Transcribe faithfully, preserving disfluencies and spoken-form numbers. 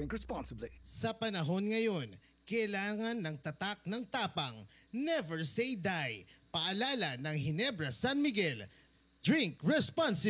Drink responsibly. Sa panahon ngayon, kailangan ng tatak ng tapang. Never say die. Paalala ng Ginebra San Miguel. Drink responsibly.